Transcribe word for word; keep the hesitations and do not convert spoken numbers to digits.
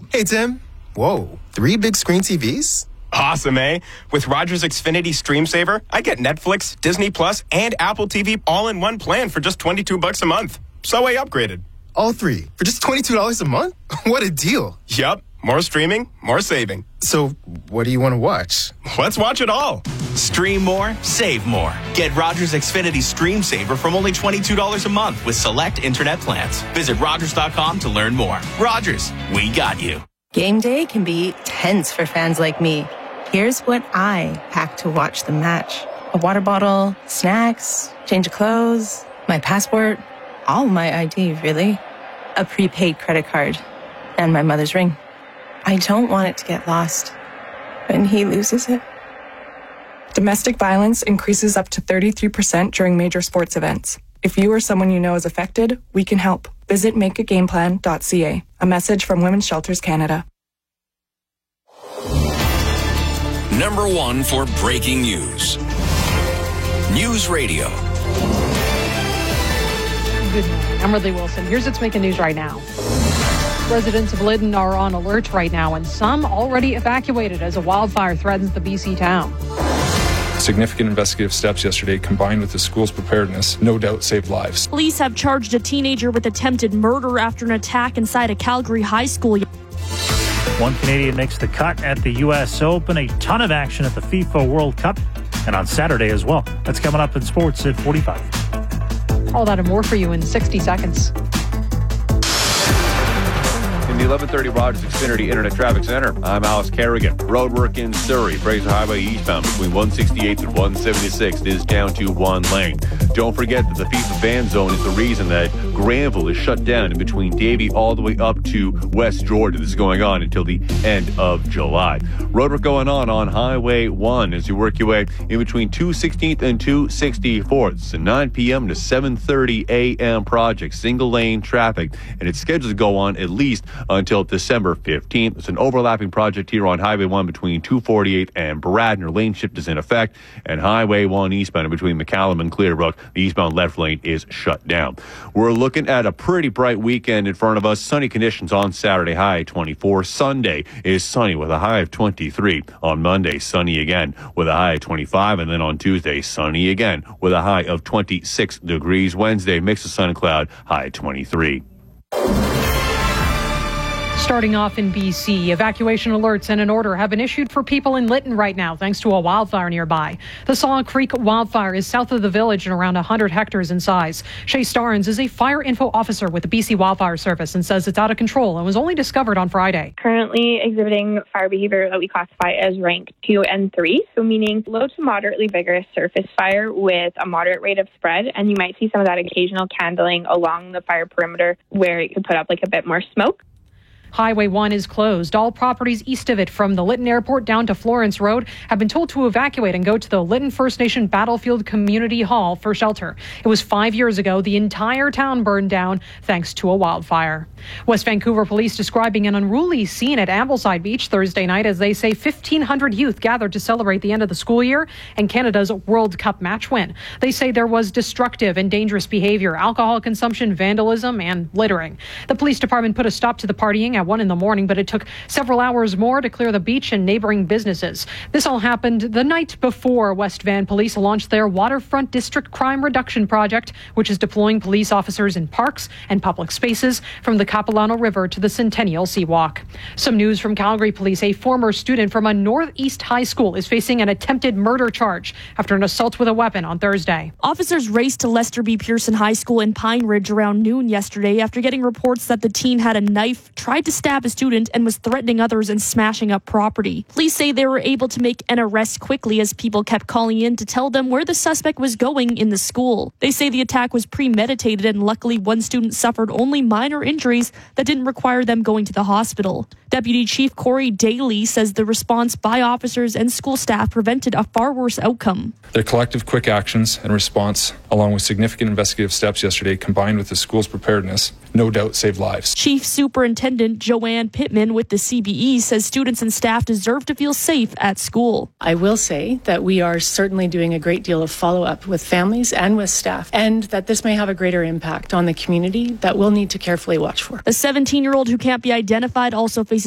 Hey, Tim. Whoa, three big screen T Vs? Awesome, eh? With Rogers Xfinity Stream Saver, I get Netflix, Disney Plus, and Apple T V all in one plan for just twenty-two bucks a month. So I upgraded. All three for just twenty-two dollars a month? What a deal. Yup. More streaming, more saving. So what do you want to watch? Let's watch it all. Stream more, save more. Get Rogers Xfinity Stream Saver from only twenty-two dollars a month with select internet plans. Visit Rogers dot com to learn more. Rogers, we got you. Game day can be tense for fans like me. Here's what I pack to watch the match. A water bottle, snacks, change of clothes, my passport, all my I D, really. A prepaid credit card, and my mother's ring. I don't want it to get lost when he loses it. Domestic violence increases up to thirty-three percent during major sports events. If you or someone you know is affected, we can help. Visit make a game plan dot c a. A message from Women's Shelters Canada. Number one for breaking news. News Radio. Good morning. I'm Ridley Wilson. Here's what's making news right now. Residents of Lytton are on alert right now, and some already evacuated as a wildfire threatens the B C town. Significant investigative steps yesterday, combined with the school's preparedness, no doubt saved lives. Police have charged a teenager with attempted murder after an attack inside a Calgary high school. One Canadian makes the cut at the U S Open. A ton of action at the FIFA World Cup, and on Saturday as well. That's coming up in sports at forty-five. All that and more for you in sixty seconds. In the eleven thirty Rogers Xfinity Internet Traffic Center, I'm Alice Kerrigan. Roadwork in Surrey, Fraser Highway eastbound between one sixty-eighth and one seventy-sixth is down to one lane. Don't forget that the FIFA ban zone is the reason that Granville is shut down in between Davie all the way up to West Georgia. This is going on until the end of July. Roadwork going on on Highway one as you work your way in between two sixteenth and two sixty-fourth. It's a nine p.m. to seven thirty a.m. project, single lane traffic, and it's scheduled to go on at least until December fifteenth. It's an overlapping project here on Highway one between two forty-eight and Bradner. Lane shift is in effect, and Highway one eastbound between McCallum and Clearbrook, the eastbound left lane is shut down. We're looking at a pretty bright weekend in front of us. Sunny conditions on Saturday, high twenty-four. Sunday is sunny with a high of twenty-three. On Monday, sunny again with a high of twenty-five. And then on Tuesday, sunny again with a high of twenty-six degrees. Wednesday, mix of sun and cloud, high twenty-three. Starting off in B C, evacuation alerts and an order have been issued for people in Lytton right now thanks to a wildfire nearby. The Saw Creek wildfire is south of the village and around one hundred hectares in size. Shay Starnes is a fire info officer with the B C Wildfire Service and says it's out of control and was only discovered on Friday. Currently exhibiting fire behavior that we classify as rank two and three, so meaning low to moderately vigorous surface fire with a moderate rate of spread, and you might see some of that occasional candling along the fire perimeter where it could put up like a bit more smoke. Highway one is closed. All properties east of it from the Lytton Airport down to Florence Road have been told to evacuate and go to the Lytton First Nation Battlefield Community Hall for shelter. It was five years ago the entire town burned down thanks to a wildfire. West Vancouver police describing an unruly scene at Ambleside Beach Thursday night as they say fifteen hundred youth gathered to celebrate the end of the school year and Canada's World Cup match win. They say there was destructive and dangerous behavior, alcohol consumption, vandalism, and littering. The police department put a stop to the partying at one in the morning, but it took several hours more to clear the beach and neighboring businesses. This all happened the night before West Van police launched their Waterfront District Crime Reduction Project, which is deploying police officers in parks and public spaces from the Capilano River to the Centennial Seawalk. Some news from Calgary police. A former student from a Northeast high school is facing an attempted murder charge after an assault with a weapon on Thursday. Officers raced to Lester B. Pearson High School in Pine Ridge around noon yesterday after getting reports that the teen had a knife, tried to stab a student, and was threatening others and smashing up property. Police say they were able to make an arrest quickly as people kept calling in to tell them where the suspect was going in the school. They say the attack was premeditated and luckily one student suffered only minor injuries that didn't require them going to the hospital. Deputy Chief Corey Daly says the response by officers and school staff prevented a far worse outcome. Their collective quick actions and response, along with significant investigative steps yesterday, combined with the school's preparedness, no doubt saved lives. Chief Superintendent Joanne Pittman with the C B E says students and staff deserve to feel safe at school. I will say that we are certainly doing a great deal of follow-up with families and with staff, and that this may have a greater impact on the community that we'll need to carefully watch for. A seventeen-year-old who can't be identified also faces